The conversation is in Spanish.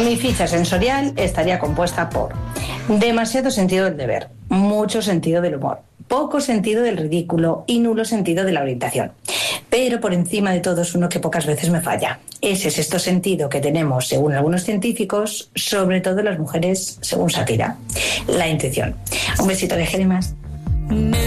Mi ficha sensorial estaría compuesta por demasiado sentido del deber, mucho sentido del humor, poco sentido del ridículo y nulo sentido de la orientación. Pero por encima de todo es uno que pocas veces me falla. Ese sexto sentido que tenemos, según algunos científicos, sobre todo las mujeres, según Shakira, la intuición. Un besito de Génemas.